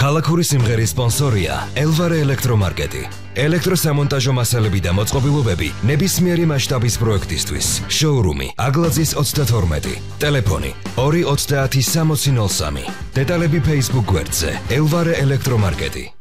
ქალაქური სიმღერის სპონსორია ელვარე ელექტრომარკეტი. ელექტროსამონტაჟო მასალები და მოწყობილობები ნებისმიერი მასშტაბის პროექტისთვის. შოურუმი აგლაძის 32. ტელეფონი 230 6003. დეტალები Facebook გვერდზე ელვარე ელექტრომარკეტი.